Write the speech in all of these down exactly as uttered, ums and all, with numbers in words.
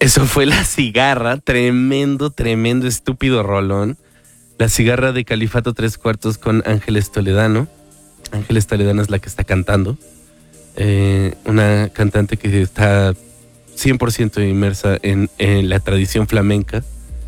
Eso fue La Cigarra, tremendo, tremendo, estúpido rolón. La Cigarra de Califato Tres Cuartos con Ángeles Toledano. Ángeles Toledano es la que está cantando. Eh, una cantante que está cien por ciento inmersa en, en la tradición flamenca.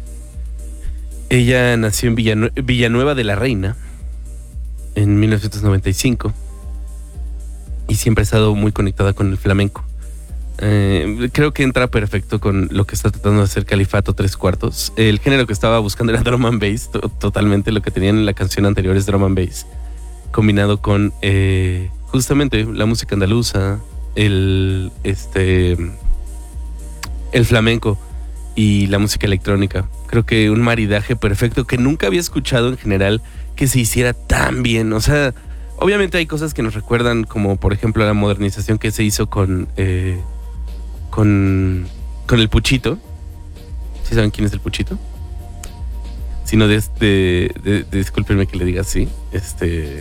Ella nació en Villanue- Villanueva de la Reina en mil novecientos noventa y cinco y siempre ha estado muy conectada con el flamenco. Eh, creo que entra perfecto con lo que está tratando de hacer Califato Tres Cuartos. El género que estaba buscando era drum and bass, to- totalmente lo que tenían en la canción anterior es drum and bass, combinado con eh, justamente la música andaluza, el, este, el flamenco y la música electrónica. Creo que un maridaje perfecto que nunca había escuchado en general que se hiciera tan bien. O sea, obviamente hay cosas que nos recuerdan, como por ejemplo la modernización que se hizo con... Eh, Con, con el Puchito. ¿Sí saben quién es el Puchito? Si no, de, de, de, de, discúlpenme que le diga así. Este.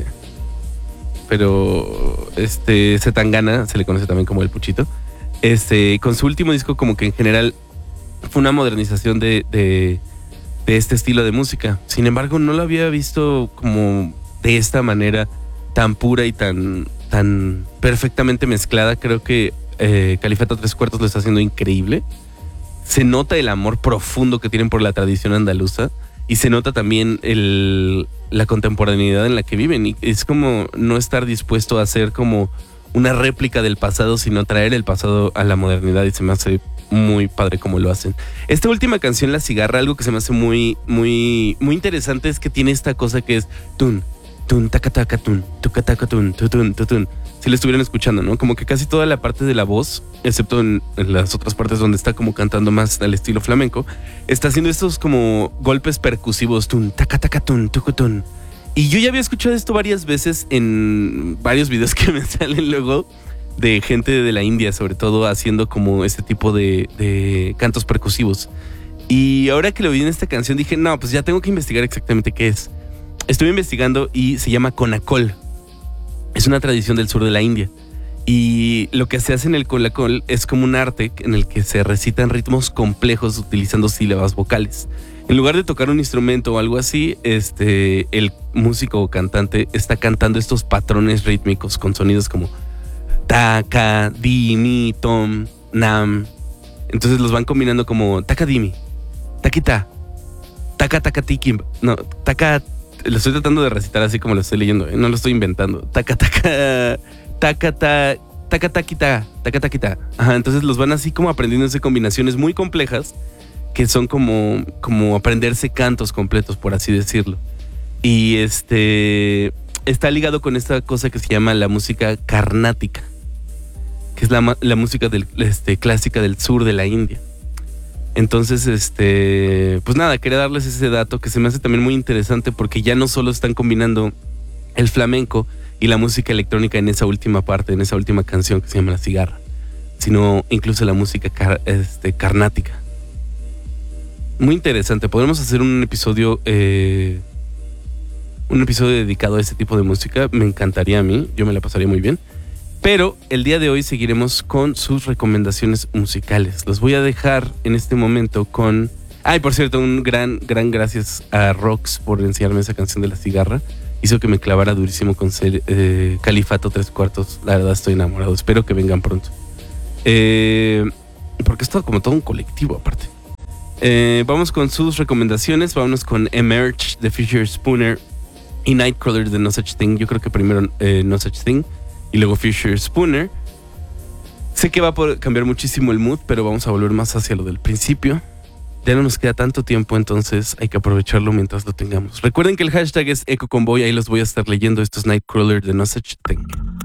Pero. Este. Zetangana se le conoce también como el Puchito. Este. Con su último disco, como que en general fue una modernización de, de, de este estilo de música. Sin embargo, no lo había visto como de esta manera tan pura y tan, tan perfectamente mezclada. Creo que Eh, Califato Tres Cuartos lo está haciendo increíble. Se nota el amor profundo que tienen por la tradición andaluza y se nota también el, la contemporaneidad en la que viven, y es como no estar dispuesto a hacer como una réplica del pasado, sino traer el pasado a la modernidad, y se me hace muy padre como lo hacen. Esta última canción, La Cigarra, algo que se me hace muy muy muy interesante es que tiene esta cosa que es tun tun taca taca tun tuca taca tun tutun tutun. Si lo estuvieran escuchando, ¿no? Como que casi toda la parte de la voz, excepto en, en las otras partes donde está como cantando más al estilo flamenco, está haciendo estos como golpes percusivos, tun, taca, taca, tun, tucutun. Y yo ya había escuchado esto varias veces en varios videos que me salen luego de gente de la India, sobre todo haciendo como este tipo de, de cantos percusivos. Y ahora que lo vi en esta canción dije, no, pues ya tengo que investigar exactamente qué es. Estuve investigando y se llama Conacol. Es una tradición del sur de la India. Y lo que se hace en el Conacol es como un arte en el que se recitan ritmos complejos utilizando sílabas vocales. En lugar de tocar un instrumento o algo así, este, el músico o cantante está cantando estos patrones rítmicos con sonidos como taca, dimi, tom, nam. Entonces los van combinando como taca, dimi, taquita, taca, taca, tikim. No, taca. Lo estoy tratando de recitar así como lo estoy leyendo, ¿eh? No lo estoy inventando. Taca, taca, taca, taca, taca, taquita, taca, taquita. Ajá, entonces los van así como aprendiéndose combinaciones muy complejas que son como, como aprenderse cantos completos, por así decirlo. Y este está ligado con esta cosa que se llama la música carnática, que es la, la música del, este, clásica del sur de la India. Entonces, este, pues nada, quería darles ese dato que se me hace también muy interesante, porque ya no solo están combinando el flamenco y la música electrónica en esa última parte, en esa última canción que se llama La Cigarra, sino incluso la música car, este, carnática. Muy interesante. Podremos hacer un episodio, eh, un episodio dedicado a este tipo de música. Me encantaría a mí, yo me la pasaría muy bien. Pero el día de hoy seguiremos con sus recomendaciones musicales. Los voy a dejar en este momento con... Ay, por cierto, un gran, gran gracias a Rox por enseñarme esa canción de La Cigarra. Hizo que me clavara durísimo con ser, eh, Califato Tres Cuartos. La verdad estoy enamorado. Espero que vengan pronto. Eh, porque es todo como todo un colectivo aparte. Eh, vamos con sus recomendaciones. Vámonos con Emerge de Fisher Spooner y Nightcrawler de No Such Thing. Yo creo que primero eh, No Such Thing y luego Fisher Spooner. Sé que va a poder cambiar muchísimo el mood, pero vamos a volver más hacia lo del principio. Ya no nos queda tanto tiempo, entonces hay que aprovecharlo mientras lo tengamos. Recuerden que el hashtag es EcoConvoy, ahí los voy a estar leyendo. Esto es Nightcrawler de No Such Thing.